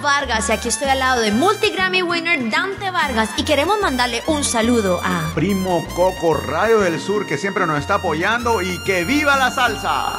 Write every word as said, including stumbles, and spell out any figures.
Vargas y aquí estoy al lado de multi-Grammy winner Dante Vargas y queremos mandarle un saludo a Primo Coco, Radio del Sur, que siempre nos está apoyando y que viva la salsa.